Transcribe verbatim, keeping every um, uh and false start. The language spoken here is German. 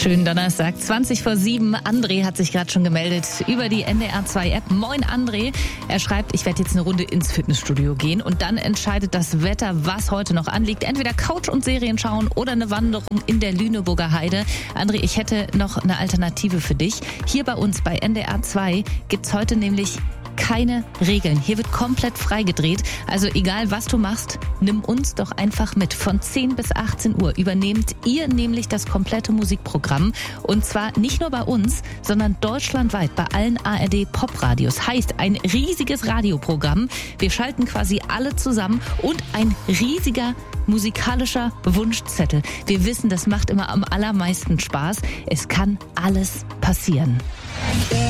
Schönen Donnerstag, zwanzig vor sieben. André hat sich gerade schon gemeldet über die N D R zwei App. Moin André. Er schreibt, ich werde jetzt eine Runde ins Fitnessstudio gehen und dann entscheidet das Wetter, was heute noch anliegt. Entweder Couch und Serien schauen oder eine Wanderung in der Lüneburger Heide. André, ich hätte noch eine Alternative für dich. Hier bei uns bei N D R zwei gibt's heute nämlich keine Regeln. Hier wird komplett frei gedreht. Also egal, was du machst, nimm uns doch einfach mit. Von zehn bis achtzehn Uhr übernehmt ihr nämlich das komplette Musikprogramm. Und zwar nicht nur bei uns, sondern deutschlandweit bei allen A R D-Pop-Radios. Heißt, ein riesiges Radioprogramm. Wir schalten quasi alle zusammen und ein riesiger musikalischer Wunschzettel. Wir wissen, das macht immer am allermeisten Spaß. Es kann alles passieren.